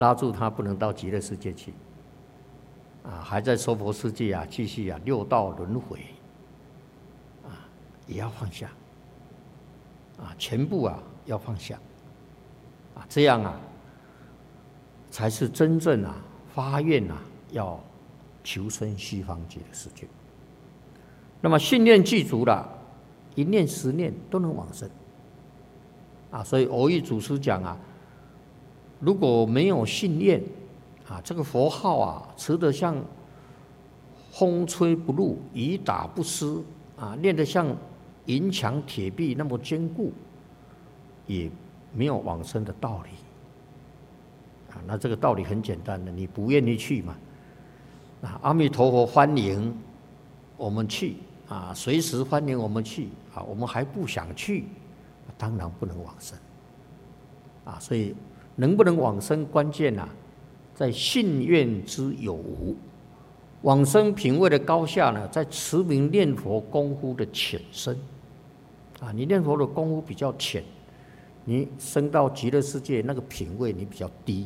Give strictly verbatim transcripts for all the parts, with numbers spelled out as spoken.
拉住他不能到极乐世界去，啊，还在娑婆世界啊继续啊六道轮回，啊，也要放下，啊，全部啊要放下，啊，这样啊才是真正啊发愿啊要求生西方极乐世界。那么信念具足了，一念十念都能往生，啊，所以蕅益祖师讲啊，如果没有信念，啊，这个佛号啊，持得像风吹不入、雨打不湿，啊，练得像银墙铁壁那么坚固，也没有往生的道理。啊，那这个道理很简单的，你不愿意去嘛，啊，阿弥陀佛欢迎我们去，啊，随时欢迎我们去，啊，我们还不想去，当然不能往生，啊，所以能不能往生，关键啊，在信愿之有无。往生品位的高下呢，在持名念佛功夫的浅深，啊，你念佛的功夫比较浅，你升到极乐世界那个品位你比较低，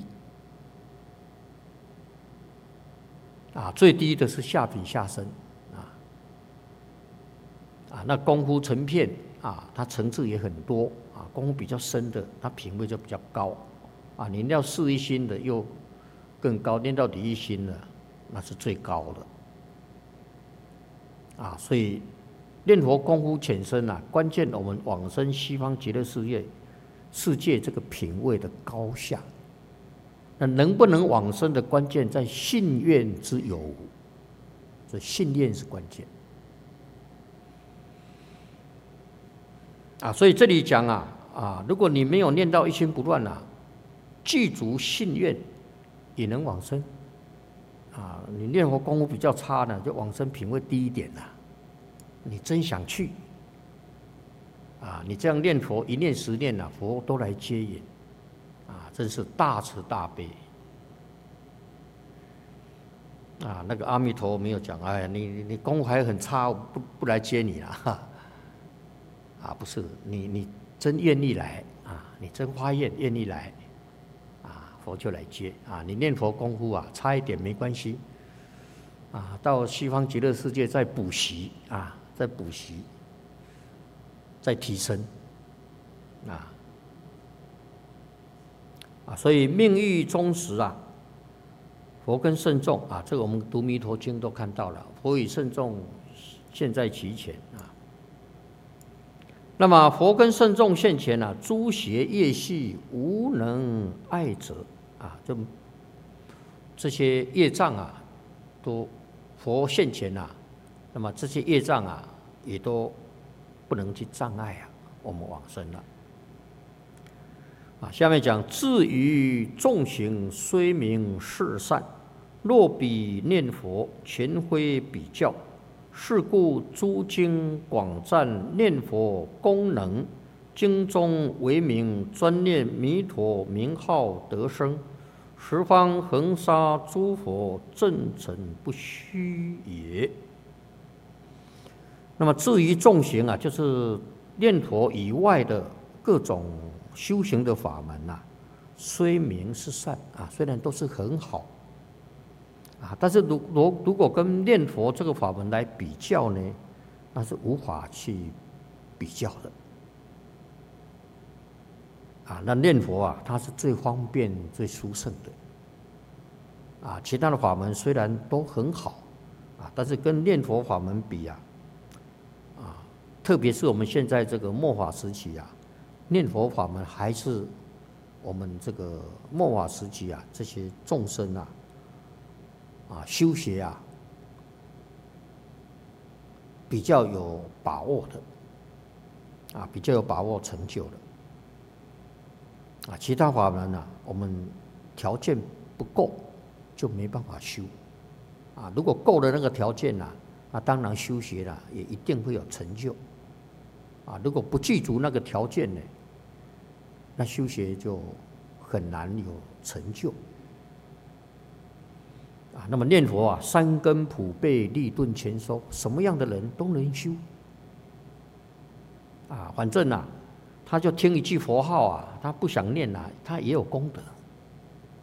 啊，最低的是下品下生，啊，啊，那功夫成片啊，它层次也很多啊，功夫比较深的，它品位就比较高，啊，你念到四一心的又更高，念到第一心的那是最高的，啊，所以念佛功夫浅深啊，关键我们往生西方极乐世界世界这个品位的高下。那能不能往生的关键在信愿之有无，所以信念是关键。啊，所以这里讲啊啊，如果你没有念到一心不乱啊，具足信愿也能往生。啊，你念佛功夫比较差呢，就往生品位低一点啦。你真想去，啊，你这样念佛一念十念啊，佛都来接引。啊，真是大慈大悲啊！那个阿弥陀没有讲，哎，你你你功夫还很差，不不来接你了，啊，不是，你你真愿意来啊，你真发愿愿意来，啊，佛就来接啊。你念佛功夫啊差一点没关系，啊，到西方极乐世界再补习啊，再补习，再提升，啊。啊，所以命欲忠实啊，佛跟圣众啊，这个我们读《弥陀经》都看到了，佛与圣众现在齐全啊。那么佛跟圣众现前啊，诸邪业系无能碍者啊，就这些业障啊，都佛现前啊，那么这些业障啊，也都不能去障碍啊，我们往生了。啊，下面讲至于众行虽名是善，若比念佛，全非比较。是故诸经广赞念佛功能，经中为名专念弥陀名号得生，十方恒沙诸佛正诚不虚也。那么至于众行啊，就是念佛以外的各种修行的法门啊，虽名是善啊，虽然都是很好啊，但是如如如果跟念佛这个法门来比较呢，那是无法去比较的啊。那念佛啊，它是最方便、最殊胜的啊。其他的法门虽然都很好啊，但是跟念佛法门比啊，啊，特别是我们现在这个末法时期啊。念佛法门还是我们这个末法时期啊，这些众生啊，啊修学啊，比较有把握的，啊比较有把握成就的，啊其他法门啊，我们条件不够，就没办法修，啊如果够了那个条件啊，那当然修学了也一定会有成就，啊如果不具足那个条件呢？那修学就很难有成就啊。那么念佛啊，三根普被，利钝全收，什么样的人都能修啊。反正啊，他就听一句佛号啊，他不想念啊，他也有功德